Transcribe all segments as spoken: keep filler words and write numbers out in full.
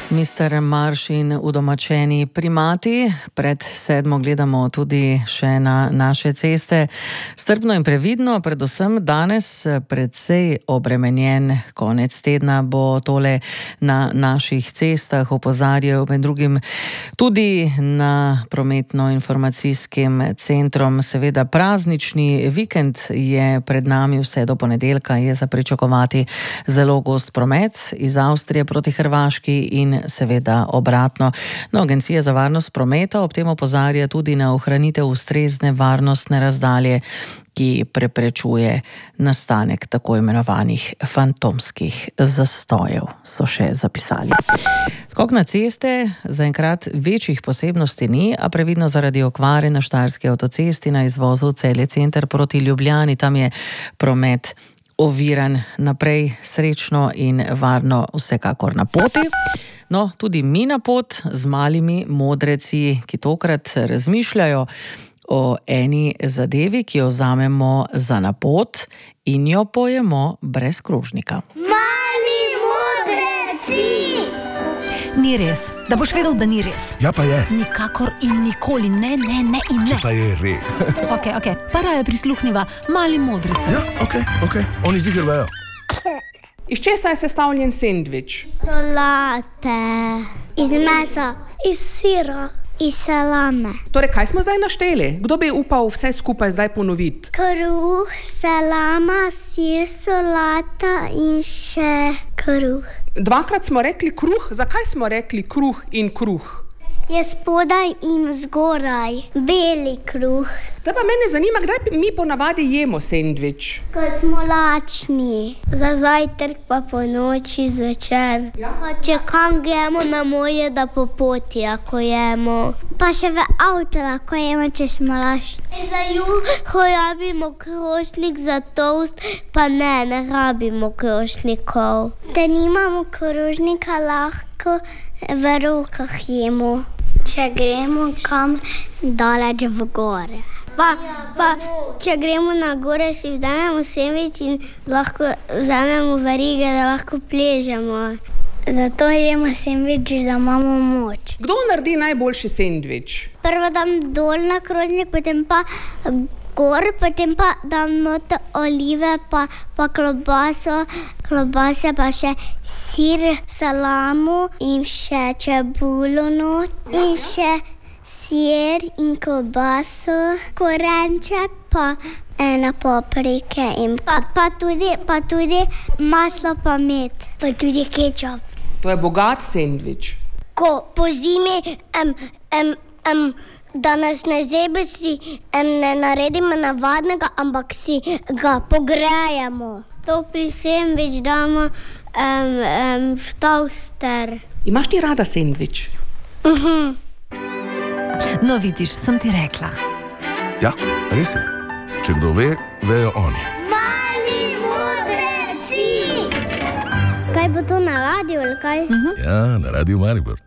mister Marš in udomačeni primati. Pred sedmo gledamo tudi še na naše ceste. Strpno in previdno, predvsem danes precej obremenjen konec tedna bo tole na naših cestah, opozarjajo med drugim tudi na prometno-informacijskim centrom. Seveda praznični vikend je pred nami, vse do ponedeljka je za pričakovati zelo gost promet iz Avstrije proti Hrvaški in seveda obratno. No, Agencija za varnost prometa ob tem opozarja tudi na ohranitev ustrezne varnostne razdalje, ki preprečuje nastanek tako imenovanih fantomskih zastojev, so še zapisali. Skok na ceste, zaenkrat večjih posebnosti ni, a previdno zaradi okvare na štajerski avtocesti na izvozu Celje center proti Ljubljani. Tam je promet oviran. Naprej srečno in varno vsekakor na poti. No, tudi mi na pot z malimi modreci, ki tokrat razmišljajo o eni zadevi, ki jo vzamemo za na pot in jo pojemo brez krožnika. Mali modreci! Ni res. Da boš vedel, da ni res. Ja, pa je. Nikakor in nikoli. Ne, ne, ne in ne. Če pa je res. Ok, ok. Para je prisluhniva mali modrica. Ja, ok, ok. Oni ziger vejo. Iz česa je sestavljen sendvič? Solate. Iz mesa. Iz sira. Iz salame. Torej, kaj smo zdaj našteli? Kdo bi upal vse skupaj zdaj ponoviti? Kruh, salama, sir, solata in še kruh. Dvakrat smo rekli kruh. Zakaj smo rekli kruh in kruh? Je spodaj in zgoraj. Beli kruh. Zdaj pa mene zanima, kdaj mi ponavadi jemo sendvič? Ko smo lačni. Za zajtrk pa po noči, zvečer. Ja. Pa če kam gremo na moje, da po poti, ako jemo. Pa še v avto lahko jemo, če smo lačni. Za juho rabimo krožnik, za toast pa ne, ne rabimo krožnikov. Da nimamo krožnika, lahko v rokah jemo. Če gremo kam daleč v gore. Pa, pa če gremo na gore, si vzamemo sendvič in lahko vzamemo verige, da lahko pležemo. Zato jemo sendvič, da imamo moč. Kdo naredi najboljši sendvič? Prvo dam dol na krožnik, potem pa gor, potem pa dam noter olive, pa, pa klobaso, klobase pa še sir, salamo in še čebulo not in še sir in klobaso, korenček pa ena paprike in pa, pa, tudi, pa tudi maslo pa med, pa tudi kečap. To je bogat sendvič. Ko po zimi um, um, um, da nas ne zebe, si um, ne naredimo navadnega, ampak si ga pogrejemo. Topli sendvič damo um, um, v toaster. Imaš ti rada sendvič? Uh-huh. No, vidiš, sem ti rekla. Ja, res je. Če kdo ve, vejo oni. Mali modreci! Kaj bo to na radiju ali kaj? Uh-huh. Ja, na Radiu Maribor.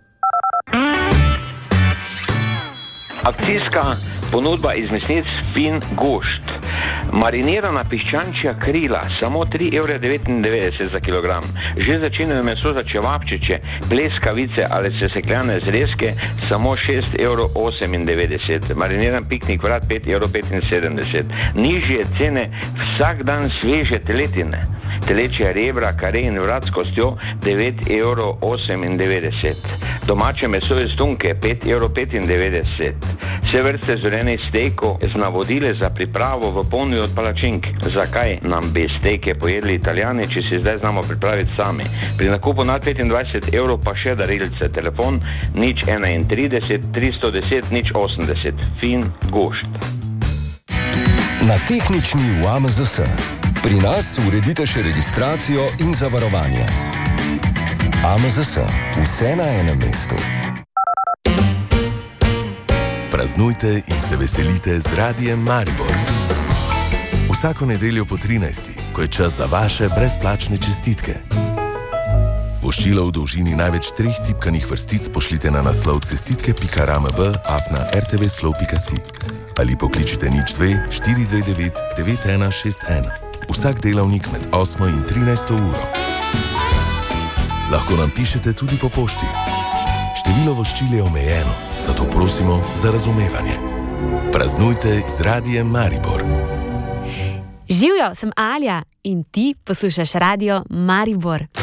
Akcijska ponudba iz mesnic Fin Gošt. Marinirana piščančja krila, samo tri evre devetindevetdeset za kilogram. Že začinjeno meso za čevapčiče, pleskavice ali sesekljane zrezke, samo šest evrov osemindevetdeset. Mariniran piknik vrat pet evrov petinsedemdeset. Nižje cene vsak dan sveže teletine. Telečje rebra, kare in vrat s kostjo devet evrov osemindevetdeset. Domače meso iz tunke pet evrov petindevetdeset. Vse vrste zorenih stejkov z navodile za pripravo v ponvi od palačink. Zakaj nam bi stejke pojedli Italijani, če si zdaj znamo pripraviti sami? Pri nakupu nad petindvajset evrov pa še darilce. Telefon nič enaintrideset tristo deset nič osemdeset. Fin Gošt. Na tehnični v A M Z S. Pri nas uredite še registracijo in zavarovanje. A M Z S. Vse na enem mestu. Praznujte in se veselite z Radiem Maribor. Vsako nedeljo po trinajsti, ko je čas za vaše brezplačne čestitke. Voščilo v dolžini največ treh tipkanih vrstic pošljite na naslov cestitke pika rmb afna rtvslov pika si ali pokličite nič dve štiri dve devet devet ena šest ena. Vsak delavnik med osmo in trinajsto uro. lahko nam pišete tudi po pošti. Število voščil je omejeno, zato prosimo za razumevanje. Praznujte z Radijem Maribor. Živjo, sem Alja in ti poslušaš Radio Maribor.